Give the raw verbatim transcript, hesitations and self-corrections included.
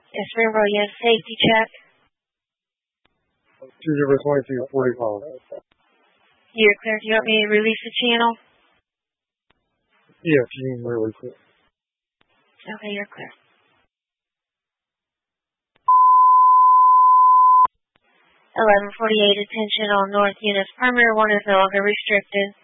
Yes, Rainbow, yes, safety check. two zero twenty-two forty-five. You're clear. Do you want me to release the channel? Yes, you can really quick. Okay, you're clear. eleven forty-eight, attention all north units. Perimeter one is no longer restricted.